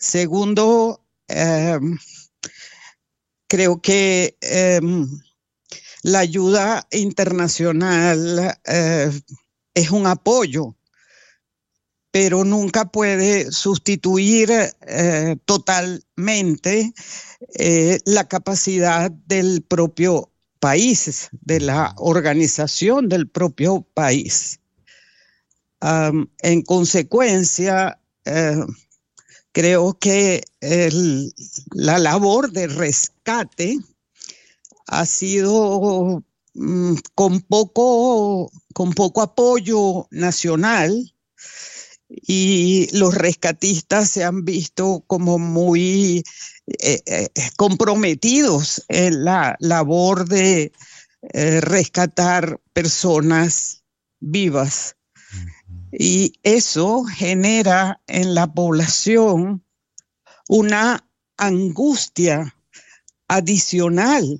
Segundo, creo que la ayuda internacional es un apoyo, pero nunca puede sustituir totalmente la capacidad del propio país, de la organización del propio país. En consecuencia, creo que la labor de rescate ha sido con poco apoyo nacional, y los rescatistas se han visto como muy comprometidos en la labor de rescatar personas vivas. Y eso genera en la población una angustia adicional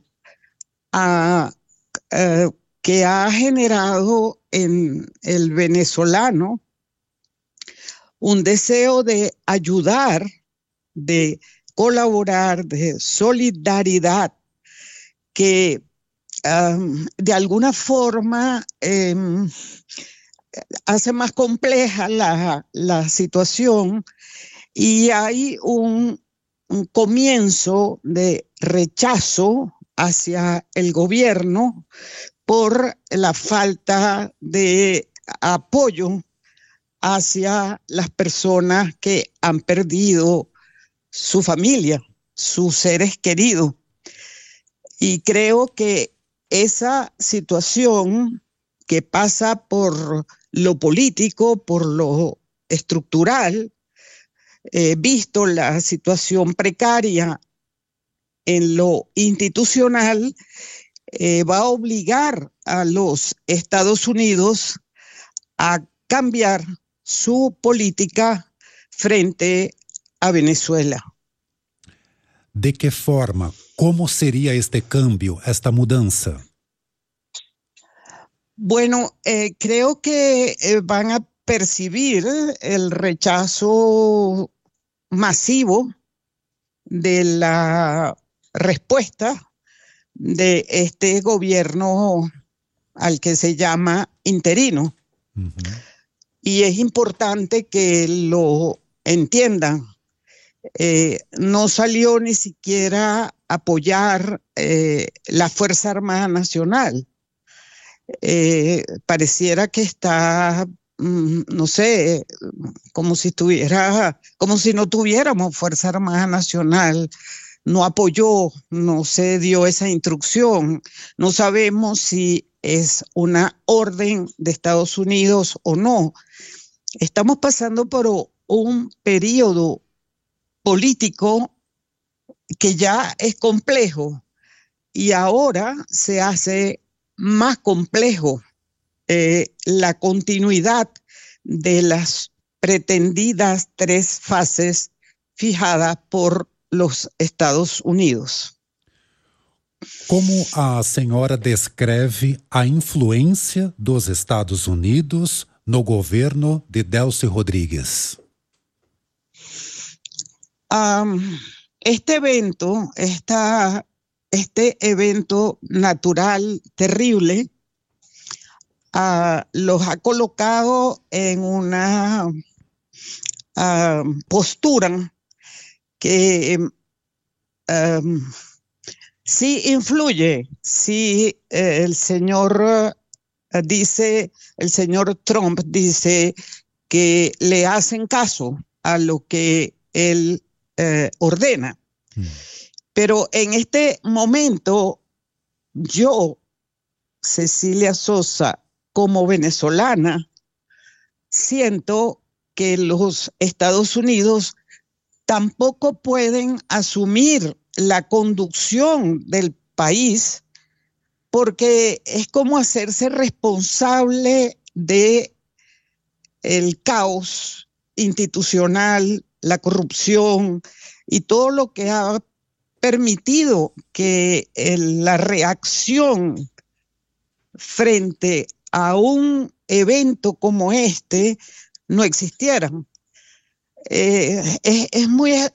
que ha generado en el venezolano un deseo de ayudar, de colaborar, de solidaridad, que de alguna forma hace más compleja la situación, y hay un comienzo de rechazo hacia el gobierno por la falta de apoyo hacia las personas que han perdido su familia, sus seres queridos. Y creo que esa situación que pasa por lo político, por lo estructural, visto la situación precaria en lo institucional, va a obligar a los Estados Unidos a cambiar su política frente a Venezuela. ¿De qué forma? ¿Cómo sería este cambio, esta mudanza? Bueno, creo que van a percibir el rechazo masivo de la respuesta de este gobierno al que se llama interino. Y es importante que lo entiendan. No salió ni siquiera a apoyar la Fuerza Armada Nacional. Pareciera que está, no sé, como si no tuviéramos Fuerza Armada Nacional. No apoyó, no se dio esa instrucción. No sabemos si es una orden de Estados Unidos o no. Estamos pasando por un periodo político que ya es complejo, y ahora se hace más complejo la continuidad de las pretendidas 3 fases fijadas por los Estados Unidos. Como a senhora descreve a influência dos Estados Unidos no governo de Delcy Rodríguez? Este evento natural terrible los ha colocado en una postura que sí influye. Sí, el señor Trump dice que le hacen caso a lo que él ordena. Pero en este momento, yo, Cecilia Sosa, como venezolana, siento que los Estados Unidos tampoco pueden asumir la conducción del país, porque es como hacerse responsable de el caos institucional, la corrupción y todo lo que ha permitido que la reacción frente a un evento como este no existiera. Es muy